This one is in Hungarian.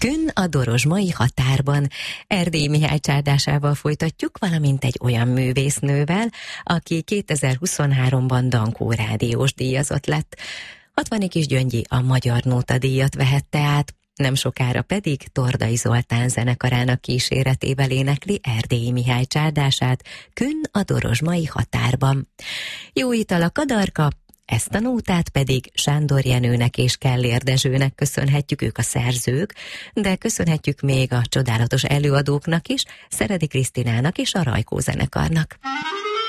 Künn a Dorozsmai határban. Erdélyi Mihály csárdásával folytatjuk, valamint egy olyan művésznővel, aki 2023-ban Dankó rádiós díjazott lett. 60 Kis Gyöngyi a Magyar Nóta díjat vehette át, nem sokára pedig Tordai Zoltán zenekarának kíséretével énekli Erdélyi Mihály csárdását Künn a Dorozsmai határban. Jó ital a kadarka, ezt a nótát pedig Sándor Jenőnek és Kellér Dezsőnek köszönhetjük, ők a szerzők, de köszönhetjük még a csodálatos előadóknak is, Szeredi Krisztinának és a Rajkó zenekarnak.